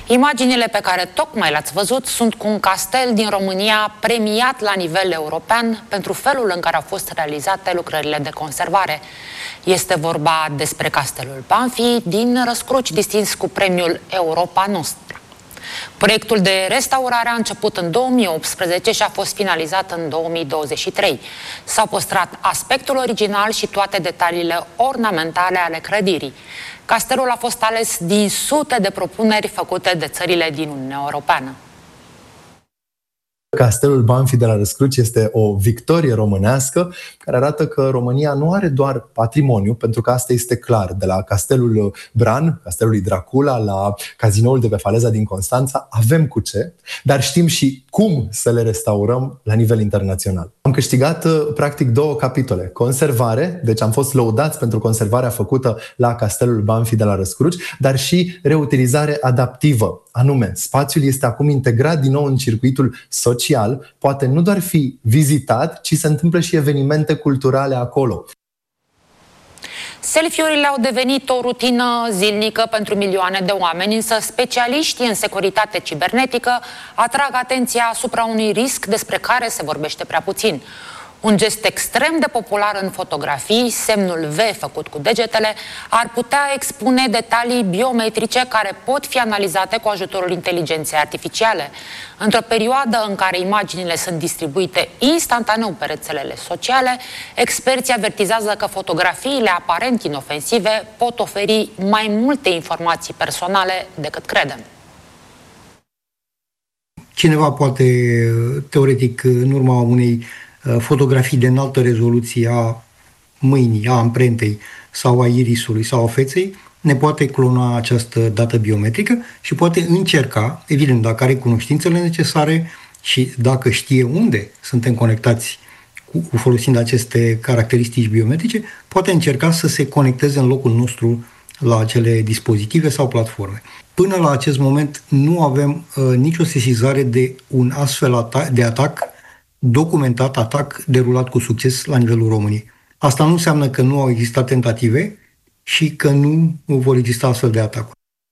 Imaginile pe care tocmai le-ați văzut sunt cu un castel din România premiat la nivel european pentru felul în care au fost realizate lucrările de conservare. Este vorba despre castelul Banfi din Răscruci, distins cu premiul Europa Nostra. Proiectul de restaurare a început în 2018 și a fost finalizat în 2023. S-au păstrat aspectul original și toate detaliile ornamentale ale clădirii. Castelul a fost ales din sute de propuneri făcute de țările din Uniunea Europeană. Castelul Banfi de la Răscruci este o victorie românească care arată că România nu are doar patrimoniu, pentru că asta este clar. De la Castelul Bran, Castelul Dracula, la cazinoul de pe Faleza din Constanța, avem cu ce, dar știm și cum să le restaurăm la nivel internațional. Am câștigat practic 2 capitole. Conservare, deci am fost lăudați pentru conservarea făcută la Castelul Banfi de la Răscruci, dar și reutilizare adaptivă. Anume, spațiul este acum integrat din nou în circuitul social, poate nu doar fi vizitat, ci se întâmplă și evenimente culturale acolo. Selfie-urile au devenit o rutină zilnică pentru milioane de oameni, însă specialiștii în securitate cibernetică atrag atenția asupra unui risc despre care se vorbește prea puțin. Un gest extrem de popular în fotografii, semnul V făcut cu degetele, ar putea expune detalii biometrice care pot fi analizate cu ajutorul inteligenței artificiale. Într-o perioadă în care imaginile sunt distribuite instantaneu pe rețelele sociale, experții avertizează că fotografiile aparent inofensive pot oferi mai multe informații personale decât credem. Cineva poate, teoretic, în urma unei fotografii de înaltă rezoluție a mâinii, a amprentei sau a irisului sau a feței, ne poate clona această dată biometrică și poate încerca, evident, dacă are cunoștințele necesare și dacă știe unde suntem conectați folosind aceste caracteristici biometrice, poate încerca să se conecteze în locul nostru la acele dispozitive sau platforme. Până la acest moment nu avem nicio sesizare de un astfel de atac documentat, atac derulat cu succes la nivelul României. Asta nu înseamnă că nu au existat tentative și că nu vor exista astfel de atacuri.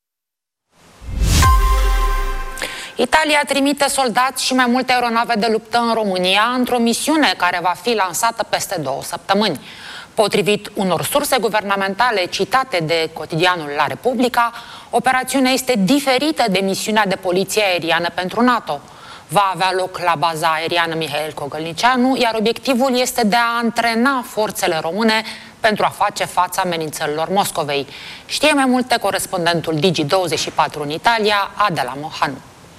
Italia trimite soldați și mai multe aeronave de luptă în România într-o misiune care va fi lansată peste 2 săptămâni. Potrivit unor surse guvernamentale citate de quotidianul La Repubblica, operațiunea este diferită de misiunea de poliție aeriană pentru NATO. Va avea loc la baza aeriană Mihail Cogălnicianu, iar obiectivul este de a antrena forțele române pentru a face față amenințărilor Moscovei. Știe mai multe corespondentul Digi24 în Italia, Adela Mohanu.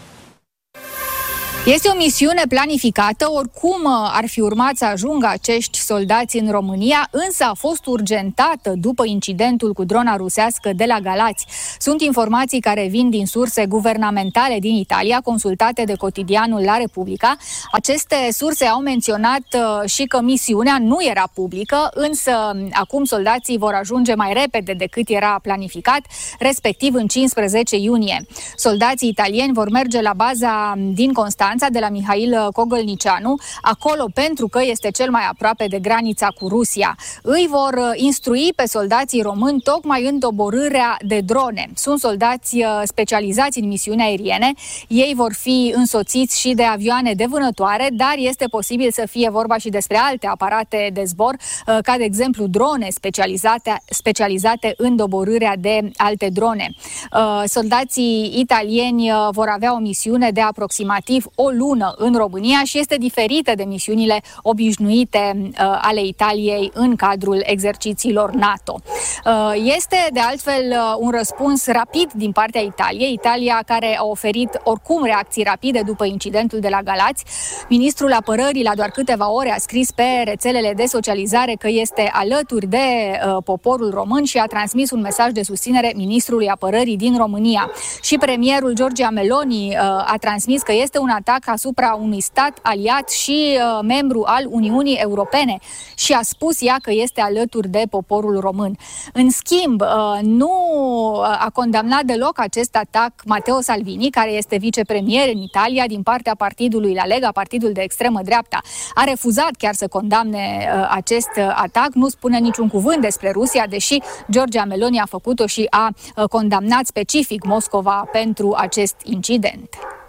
Este o misiune planificată, oricum ar fi urmat să ajungă acești soldați în România, însă a fost urgentată după incidentul cu drona rusească de la Galați. Sunt informații care vin din surse guvernamentale din Italia, consultate de quotidianul La Repubblica. Aceste surse au menționat și că misiunea nu era publică, însă acum soldații vor ajunge mai repede decât era planificat, respectiv în 15 iunie. Soldații italieni vor merge la baza din Constanța, de la Mihail Cogălnicianu, acolo pentru că este cel mai aproape de granița cu Rusia. Îi vor instrui pe soldații români tocmai în doborârea de drone. Sunt soldați specializați în misiuni aeriene. Ei vor fi însoțiți și de avioane de vânătoare, dar este posibil să fie vorba și despre alte aparate de zbor, ca de exemplu drone specializate în doborârea de alte drone. Soldații italieni vor avea o misiune de aproximativ o lună în România și este diferită de misiunile obișnuite ale Italiei în cadrul exercițiilor NATO. Este de altfel un răspuns rapid din partea Italiei, Italia care a oferit oricum reacții rapide după incidentul de la Galați. Ministrul Apărării la doar câteva ore a scris pe rețelele de socializare că este alături de poporul român și a transmis un mesaj de susținere ministrului Apărării din România. Și premierul Giorgia Meloni a transmis că este un atac atac asupra unui stat aliat și membru al Uniunii Europene și a spus ea că este alături de poporul român. În schimb, nu a condamnat deloc acest atac Matteo Salvini, care este vicepremier în Italia din partea partidului La Lega, partidul de extremă dreapta. A refuzat chiar să condamne acest atac, nu spune niciun cuvânt despre Rusia, deși Giorgia Meloni a făcut-o și a condamnat specific Moscova pentru acest incident.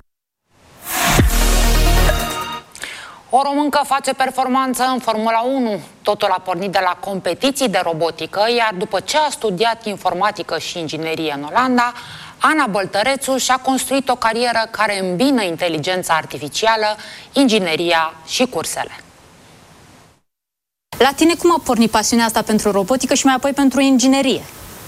O româncă face performanță în Formula 1. Totul a pornit de la competiții de robotică, iar după ce a studiat informatică și inginerie în Olanda, Ana Băltărețu și-a construit o carieră care îmbină inteligența artificială, ingineria și cursele. La tine cum a pornit pasiunea asta pentru robotică și mai apoi pentru inginerie?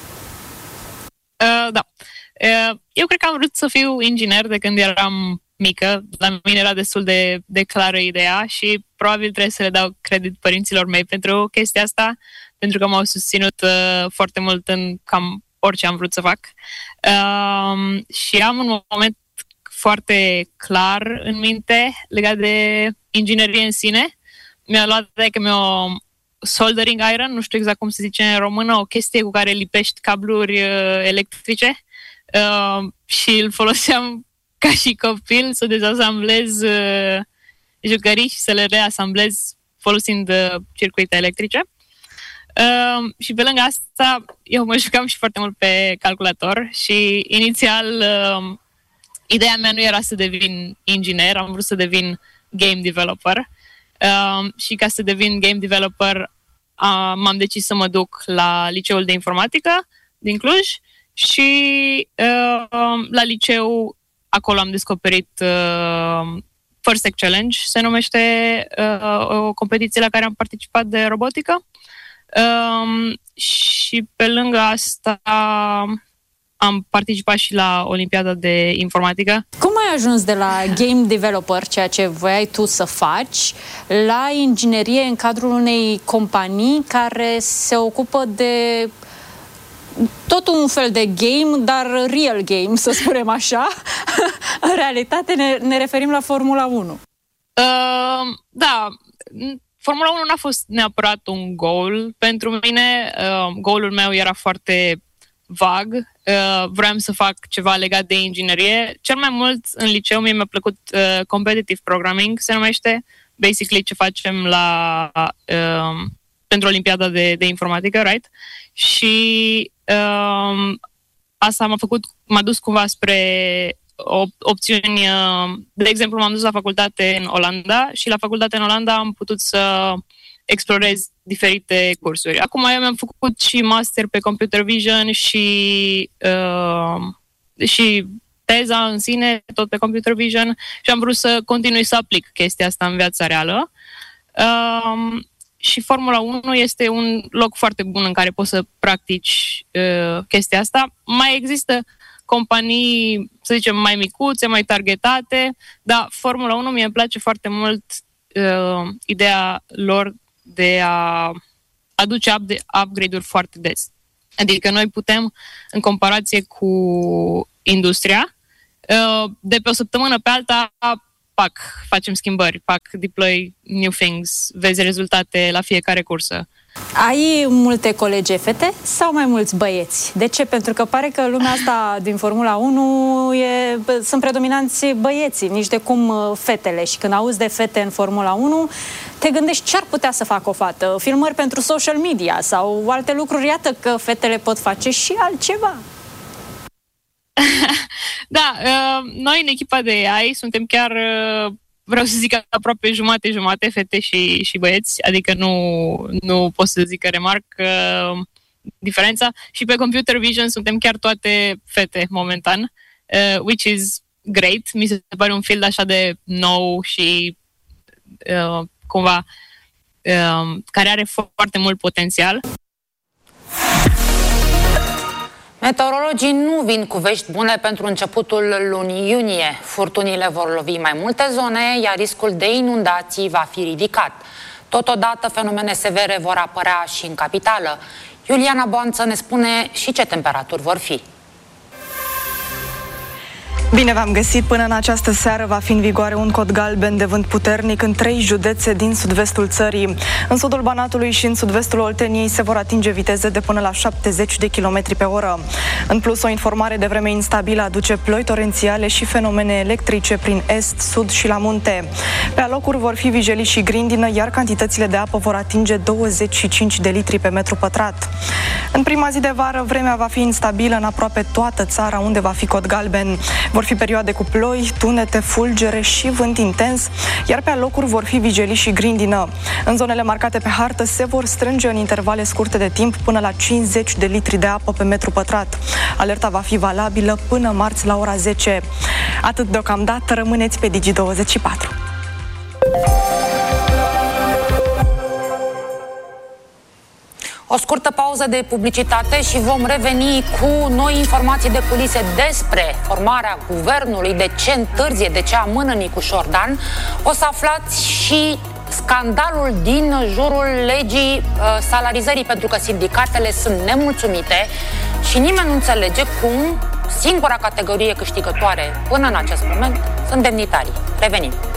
Da. Eu cred că am vrut să fiu inginer de când eram mică. La mine era destul de clară ideea și probabil trebuie să le dau credit părinților mei pentru chestia asta, pentru că m-au susținut foarte mult în cam orice am vrut să fac. Și am un moment foarte clar în minte legat de inginerie în sine. Mi-a luat soldering iron, nu știu exact cum se zice în română, o chestie cu care lipești cabluri electrice și îl foloseam ca și copil să dezasamblez jucării și să le reasamblez folosind circuite electrice. Și pe lângă asta, eu mă jucam și foarte mult pe calculator și inițial ideea mea nu era să devin inginer, am vrut să devin game developer. Și ca să devin game developer m-am decis să mă duc la liceul de informatică din Cluj și la liceu acolo am descoperit First Tech Challenge, se numește o competiție la care am participat de robotică și pe lângă asta am participat și la Olimpiada de informatică. Cum ai ajuns de la game developer, ceea ce voiai tu să faci, la inginerie în cadrul unei companii care se ocupă de tot un fel de game, dar real game, să spunem așa? În realitate ne referim la Formula 1. Da, Formula 1 n-a fost neapărat un goal pentru mine. Goalul meu era foarte vag. Vreau să fac ceva legat de inginerie. Cel mai mult în liceu mi-a plăcut competitive programming, se numește, basically ce facem pentru Olimpiada de informatică, right? Și asta m-a dus cumva spre opțiuni. De exemplu, m-am dus la facultate în Olanda și la facultate în Olanda am putut să explorez diferite cursuri. Acum eu mi-am făcut și master pe computer vision și teza în sine, tot pe computer vision, și am vrut să continui să aplic chestia asta în viața reală. Și Formula 1 este un loc foarte bun în care poți să practici chestia asta. Mai există companii, să zicem, mai micuțe, mai targetate, dar Formula 1 mie îmi place foarte mult ideea lor de a aduce upgrade-uri foarte des. Adică noi putem, în comparație cu industria, de pe o săptămână pe alta, facem schimbări, deploy new things, vezi rezultate la fiecare cursă. Ai multe colege fete sau mai mulți băieți? De ce? Pentru că pare că lumea asta din Formula 1 sunt predominanți băieții, nici de cum fetele. Și când auzi de fete în Formula 1, te gândești ce ar putea să facă o fată? Filmări pentru social media sau alte lucruri. Iată că fetele pot face și altceva. Da, noi în echipa de AI suntem chiar, vreau să zic, aproape jumate fete și băieți, adică nu pot să zic că remarc diferența. Și pe computer vision suntem chiar toate fete momentan, which is great. Mi se pare un field așa de nou și cumva care are foarte mult potențial. Meteorologii nu vin cu vești bune pentru începutul lunii iunie. Furtunile vor lovi mai multe zone, iar riscul de inundații va fi ridicat. Totodată, fenomene severe vor apărea și în capitală. Iuliana Boanță ne spune și ce temperaturi vor fi. Bine v-am găsit! Până în această seară va fi în vigoare un cod galben de vânt puternic în 3 județe din sud-vestul țării. În sudul Banatului și în sud-vestul Olteniei se vor atinge viteze de până la 70 de km pe oră. În plus, o informare de vreme instabilă aduce ploi torențiale și fenomene electrice prin est, sud și la munte. Pe alocuri vor fi vijelii și grindină, iar cantitățile de apă vor atinge 25 de litri pe metru pătrat. În prima zi de vară, vremea va fi instabilă în aproape toată țara, unde va fi cod galben. Vor fi perioade cu ploi, tunete, fulgere și vânt intens, iar pe alocuri vor fi vijelii și grindină. În zonele marcate pe hartă se vor strânge în intervale scurte de timp până la 50 de litri de apă pe metru pătrat. Alerta va fi valabilă până marți la ora 10. Atât deocamdată, rămâneți pe Digi24. O scurtă pauză de publicitate și vom reveni cu noi informații de culise despre formarea guvernului, de ce întârzie, de ce amână Nicu Șordan. O să aflați și scandalul din jurul legii salarizării, pentru că sindicatele sunt nemulțumite și nimeni nu înțelege cum singura categorie câștigătoare până în acest moment sunt demnitarii. Revenim!